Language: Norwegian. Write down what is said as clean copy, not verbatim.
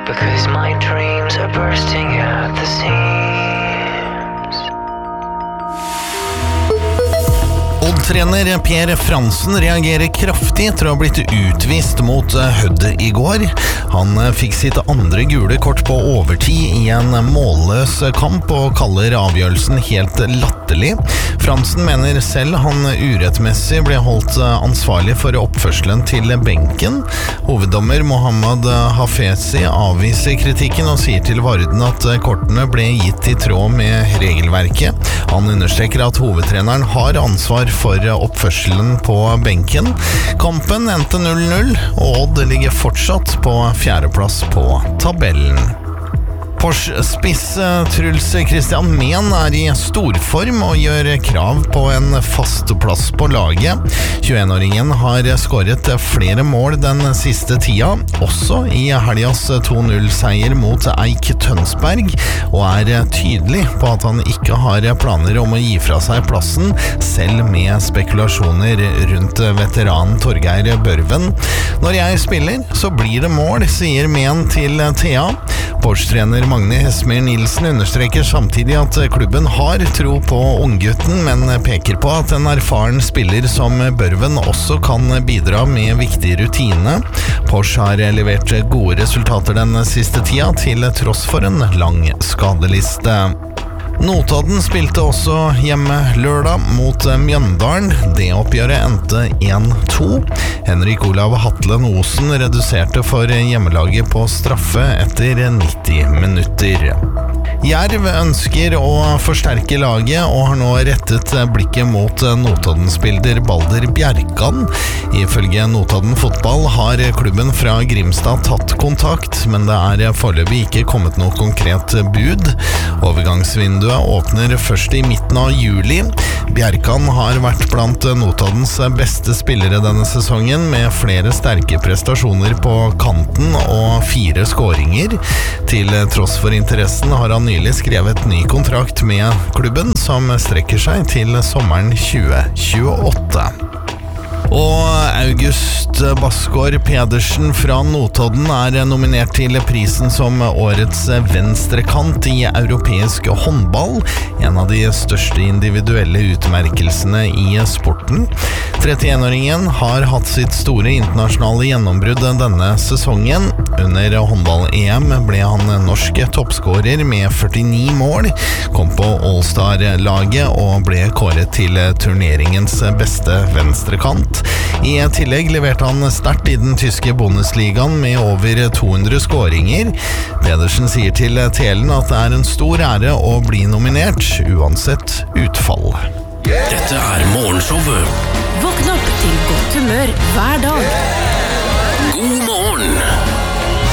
because my dreams are bursting at the seams. Odd-trener Per Fransen reagerer kraftig etter å ha blitt utvist mot Hødd i går. Han fikk sitt andre gule kort på overtid i en målløs kamp og kaller avgjørelsen helt latterlig. Fransen mener selv han urettmessig ble holdt ansvarlig for oppførselen til benken. Hoveddommer Mohammad Hafezi avviser kritikken og sier til Varden at kortene ble gitt i tråd med regelverket. Han understreker at hovedtreneren har ansvar for oppførselen på benken. Kampen endte 0-0, og Odd ligger fortsatt på fjerdeplass på tabellen. Porsche-spiss Truls Christian Mehn i storform og gjør krav på en fast plass på laget. 21-åringen har skåret flere mål den siste tida, også i helgas 2-0-seier mot Eik Tønsberg, og er tydelig på at han ikke har planer om å gi fra seg plassen, selv med spekulasjoner rundt veteranen Torgeir Børven. Når jeg spiller, så blir det mål, sier Mehn til Thea. Porsche-trener Magne Hesmer Nilsen understreker samtidig at klubben har tro på unggutten, men peker på at en erfaren spiller som Børven også kan bidra med viktig rutine. Porsche har levert gode resultater den siste tida, til tross for en lang skadeliste. Notodden spilte også hjemme lørdag mot Mjøndalen. Det oppgjøret endte 1-2. Henrik Olav Hatlen Osen reduserte for hjemmelaget på straffe etter 90 minutter. Jerv ønsker å forsterke laget og har nå rettet blikket mot Notodden-spiller Balder Bjerkan. Ifølge Notodden fotball har klubben fra Grimstad tatt kontakt, men det er foreløpig ikke kommet noe konkret bud. Overgangsvinduet åpner først i midten av juli. Bjerkan har vært blant Notoddens beste spillere denne sesongen, med flere sterke prestasjoner på kanten og 4 skåringer. Til tross for interessen har han nylig skrevet ny kontrakt med klubben, som strekker seg til sommeren 2028. Og August Basgaard Pedersen fra Notodden er nominert til prisen som årets venstrekant i europeisk håndball, en av de største individuelle utmerkelsene i sporten. 31-åringen har hatt sitt store internasjonale gjennombrudd denne sesongen. Under håndball-EM ble han norsk toppskårer med 49 mål, kom på All-Star-laget og ble kåret til turneringens beste venstrekant. I tillegg leverte han sterkt i den tyske Bundesligaen med over 200 skåringer. Pedersen sier til Telen at det er en stor ære å bli nominert, uansett utfall. Dette er morgenshowet. Våkn opp til godt humør hver dag. God morgen!